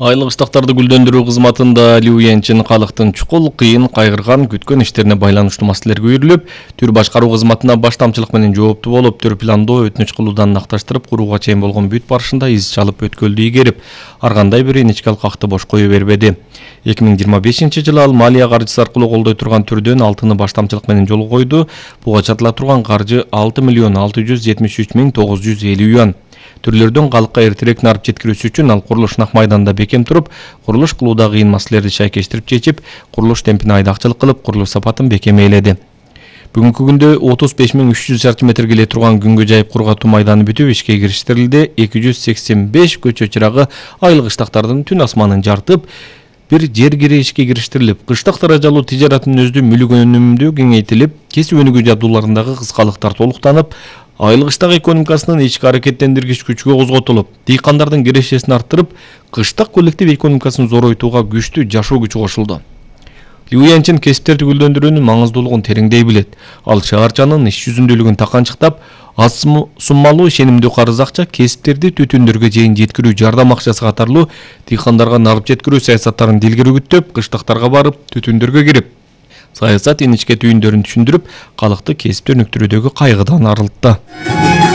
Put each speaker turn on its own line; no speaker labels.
Айлык ыштактарды гүлдөндүрүү кызматында Лю Янчин калктын чукул, кыйын, кайгырган, күткөн иштерине байланыштуу маселелерге үйрүлүп, түр башкаруу кызматына баштамчылык менен жооптуу болуп, түр пландоо, өтүнүч кылуудан накташтырып, курууга чейин болгон бүт барышында из чалып өткөлдү игерип, ар кандай бир иничке алкакты бош кое бербеди. 2025-жылы ал малия каржысы аркылуу колдой турган түрдөн алтыны баштамчылык менен жолго койду. Буга чатыла турган каржы 6.673.950 юан. Түрлөрдөн калкка эртерээк нарып жеткирүүсү үчүн ал курулуш нак майданында бекем туруп, курулуш кылууда кыйын маселелерди шайкештирип чечип, курулуш темпине айдакчылык кылып, курулуш сапатын бекем ээледи. Бүгүнкү күндө 35.300 шарчы метрге эле турган күнгө жайып кургатуу майданы бүтүп, ишке кириштирилди. 285 көчө чырагы айлык ыштактардын түн асманын жартып, бир жер кире ишке кириштирилип, кыштык даражалуу тижараттын өздү мүлүк өнүмүндүү кеңейтилип, кесип өнүгүү жабдууларындагы кыскалыктар толуктанып, айлык ыштак экономикасынын ички аракеттендиргич күчкө козготулуп, дыйкандардын кирешесин арттырып, кыштык коллектив экономикасын зоройтууга күчтүү жашоо күчү кошулду. Лю Янчин кесиптерди гүлдөндүрүүнүн маңыздуулугун тереңдей билет. Ал шаарчанын иш жүзүндүүлүгүн таканчыктап, аз суммалуу ишенимдүү карыз акча кесиптерди түтүндөргө чейин жеткирүү жардам акчасы катарлуу дыйкандарга нарып жеткирүү саясаттарын дилгери күттөп, кыштактарга барып, түтүндөргө кирип, саясат иничке түйүндөрүн түшүндүрүп, калкты кесипти өнүктүрүүдөгү кайгыдан арылтты.